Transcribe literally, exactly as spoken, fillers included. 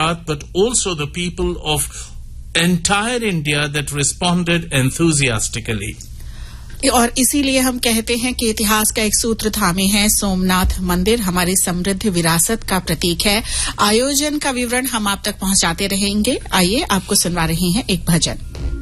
Gujarat, but also the people of entire India that responded enthusiastically. और इसीलिए हम कहते हैं कि इतिहास का एक सूत्र थामे है, सोमनाथ मंदिर हमारी समृद्ध विरासत का प्रतीक है। आयोजन का विवरण हम आप तक पहुंचाते रहेंगे। आइए आपको सुनवा रहे हैं एक भजन।